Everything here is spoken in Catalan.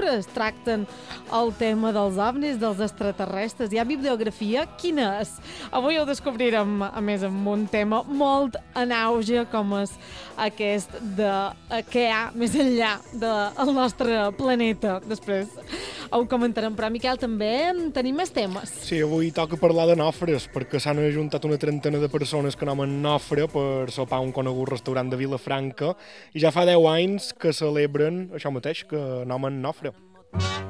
llibres tracten el tema dels ovnis, dels extraterrestres. Hi ha bibliografia? Quina és? Avui ho descobrirem, a més, amb un tema molt en auge, com és aquest de què hi ha més enllà del nostre planeta. Després ho comentarem, però Miquel, també tenim més temes. Sí, avui toca parlar de nofres, perquè s'han ajuntat una trentena de persones que nomen nofre per sopar a un conegut restaurant de Vilafranca i ja fa 10 anys que celebren això mateix, que nomen nofre.